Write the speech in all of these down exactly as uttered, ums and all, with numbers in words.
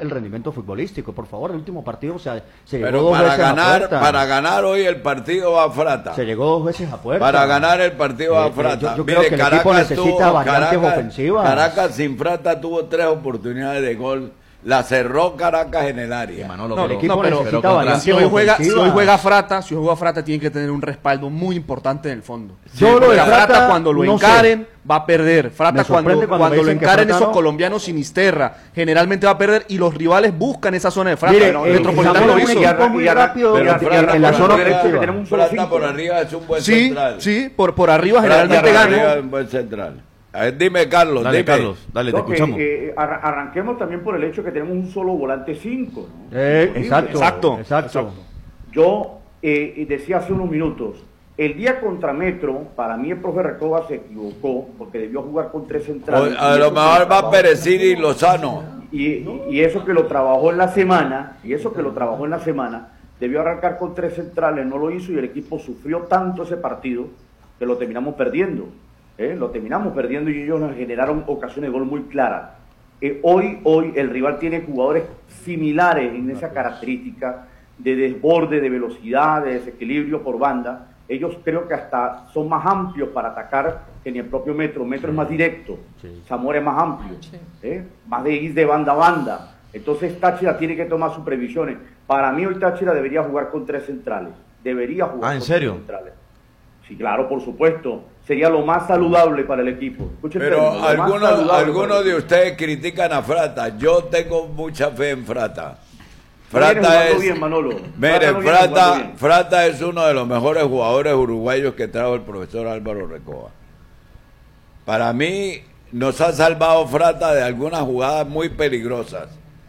el rendimiento futbolístico. Por favor, el último partido, o sea, se llegó Pero dos para veces ganar, a puerta. para ganar hoy el partido va a Frata. Se llegó dos veces a puerta. Para ganar el partido va a Frata. Eh, yo, yo Mire, creo que el Caracas equipo necesita tuvo, variantes Caracas, ofensivas. Caracas sin Frata tuvo tres oportunidades de gol. La cerró Caracas en el área. Manolo, No, el pero- equipo no, pero- necesita pero contra- variantes Si hoy juega, si ofensivas. hoy juega Frata, si hoy juega Frata tiene que tener un respaldo muy importante en el fondo. Yo lo de Porque a Frata, Frata, cuando lo no sé. encaren va a perder. Frata Me cuando, sorprende cuando, cuando me lo dicen que encaren Frata esos no. colombianos Sinisterra, generalmente va a perder y los rivales buscan esa zona de Frata. Mire, el eh, Metropolitano estamos lo en un hizo. equipo muy Y arran- rápido Pero en- Frata en la por zona arriba- ofensiva. tenemos un solo Frata cinco. por arriba es un buen Sí, central. sí, por, por arriba Frata generalmente por gana. arriba es un buen central. A ver, dime, Carlos, Dale, dime. Carlos, dale, te No, que, escuchamos. eh, arra- arranquemos también por el hecho que tenemos un solo volante cinco. ¿no? Eh, Imposible. exacto, Exacto, exacto. Yo eh, decía hace unos minutos, el día contra Metro, para mí el profe Recoba se equivocó porque debió jugar con tres centrales. O- a Y lo eso que mejor lo va trabajó- Perecini y Lozano. Y, y- y eso que lo trabajó en la semana, y eso que lo trabajó en la semana, debió arrancar con tres centrales, no lo hizo y el equipo sufrió tanto ese partido que lo terminamos perdiendo. ¿eh? Lo terminamos perdiendo y ellos nos generaron ocasiones de gol muy claras. Eh, hoy, hoy el rival tiene jugadores similares en esa característica de desborde, de velocidad, de desequilibrio por banda. Ellos creo que hasta son más amplios para atacar que ni el propio Metro. Metro es más directo, Zamora es más amplio, ¿eh? más de ir de banda a banda. Entonces Táchira tiene que tomar sus previsiones. Para mí hoy Táchira debería jugar con tres centrales. Debería jugar Ah, ¿en con serio? tres centrales. Sí, claro, por supuesto. Sería lo más saludable para el equipo. Escuchen el Pero término, lo más algunos, saludable para algunos el de equipo. ustedes critican a Frata. Yo tengo mucha fe en Frata. No viene Frata jugando es, bien, Manolo. mire, no viene jugando Frata, bien. Frata es uno de los mejores jugadores uruguayos que trajo el profesor Álvaro Recoba. Para mí, nos ha salvado Frata de algunas jugadas muy peligrosas.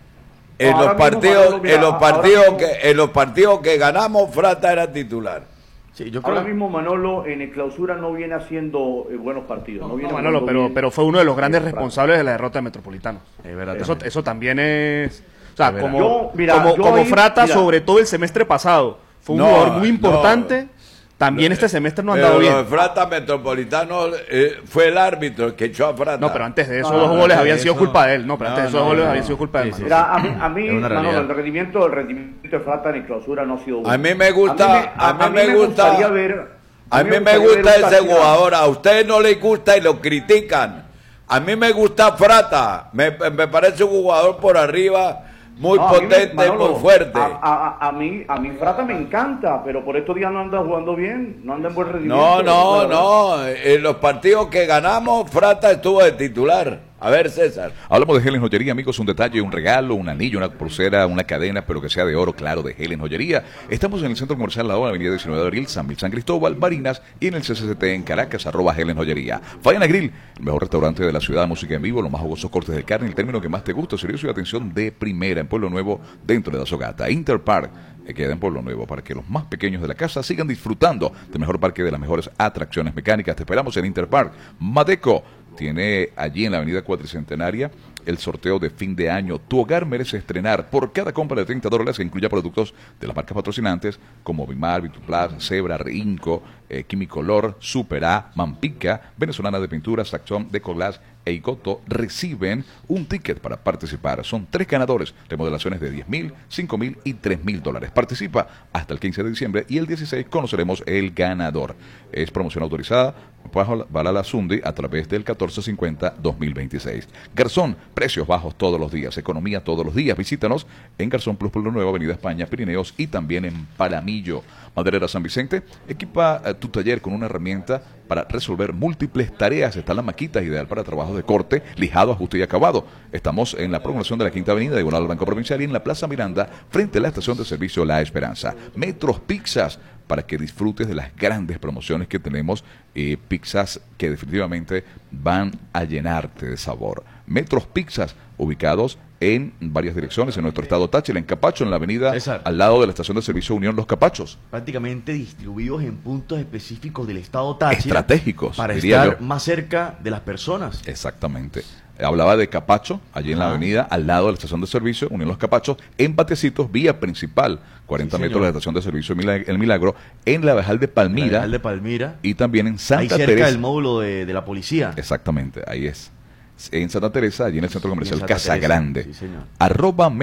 En Ahora los mismo, partidos, Manolo, mira, en los ahora partidos mismo- que, en los partidos que ganamos, Frata era titular. Sí, yo creo Ahora mismo Manolo en el clausura no viene haciendo eh, buenos partidos. No, viene No, Manolo, jugando pero, bien. pero fue uno de los grandes Bien, responsables de la derrota de Metropolitano. Es verdad Eso, también. eso también es... O sea, Es verdad. como, Yo, mira, como, yo como ahí- Frata, mira. sobre todo el semestre pasado, fue un No, jugador muy no. importante. También este semestre no ha Pero andado lo bien. de Frata Metropolitano eh, fue el árbitro el que echó a Frata. No, pero antes de eso, No, dos no, goles no, habían eso- sido culpa de él. No, pero No, antes de esos no, goles no. habían sido culpa de él. Sí, sí. Mira, a mí, a mí Es una Manolo, realidad. el rendimiento, el rendimiento de Frata en el clausura no ha sido bueno. A mí me gusta- a mí me gusta- gustaría ver- A mí me gustaría ver gusta un ese Táchira- jugador, a ustedes no les gusta y lo critican. A mí me gusta Frata, me, me parece un jugador por arriba, muy No, a mí me- potente, Manolo, muy fuerte. A, a- a mí, a mí Frata me encanta, pero por estos días no anda jugando bien, no anda en buen No, rendimiento. no, La verdad. no, en los partidos que ganamos, Frata estuvo de titular. A ver, César. Hablamos de Helen Joyería, amigos, un detalle, un regalo, un anillo, una pulsera, una cadena, pero que sea de oro, claro, de Helen Joyería. Estamos en el Centro Comercial La Hora, Avenida diecinueve de abril, San Mil San Cristóbal, Barinas, y en el C C C T en Caracas, arroba Helen Joyería. Faena Grill, el mejor restaurante de la ciudad, música en vivo, los más jugosos cortes de carne, el término que más te gusta, servicio y atención de primera en Pueblo Nuevo, dentro de Azogata. Interpark, que queda en Pueblo Nuevo, para que los más pequeños de la casa sigan disfrutando del mejor parque de las mejores atracciones mecánicas. Te esperamos en Interpark. Madeco tiene allí en la avenida Cuatricentenaria el sorteo de fin de año. Tu hogar merece estrenar. Por cada compra de treinta dólares que incluya productos de las marcas patrocinantes como Bimar, Vituplas, Zebra, Reinco, eh, Quimicolor, Super A, Mampica, Venezolana de Pintura, Saxon, Decoglass e Icoto reciben un ticket para participar. Son tres ganadores, remodelaciones de diez mil, cinco mil y tres mil dólares. Participa hasta el quince de diciembre y el dieciséis conoceremos el ganador. Es promoción autorizada bajo Balala Sundi a través del catorce cincuenta dos mil veintiséis. Garzón, precios bajos todos los días, economía todos los días. Visítanos en Garzón Plus Pueblo Nuevo, Avenida España, Pirineos y también en Paramillo. Maderera San Vicente, equipa eh, tu taller con una herramienta para resolver múltiples tareas. Está la maquita ideal para trabajos de corte, lijado, ajuste y acabado. Estamos en la prolongación de la Quinta Avenida, diagonal al Banco Provincial, y en la Plaza Miranda, frente a la estación de servicio La Esperanza. Metros Pizzas, para que disfrutes de las grandes promociones que tenemos, eh, pizzas que definitivamente van a llenarte de sabor. Metros Pizzas, ubicados en varias direcciones en nuestro estado Táchira, en Capacho, en la avenida César. al lado de la estación de servicio Unión Los Capachos. prácticamente distribuidos en puntos específicos del estado Táchira. Estratégicos, Para diría estar yo. más cerca de las personas. Exactamente. Hablaba de Capacho, allí en la Ajá. avenida, al lado de la estación de servicio, Unión Los Capachos, en Batecitos, vía principal, cuarenta Sí, metros de señor. la estación de servicio Milag- El Milagro, en la Bajal de Palmira, El de Palmira. y también en Santa Ahí cerca Teresa. del módulo de, de la policía. Exactamente, ahí es. En Santa Teresa, allí en el centro comercial Santa Casa Teresa, Grande. sí, señor. Arroba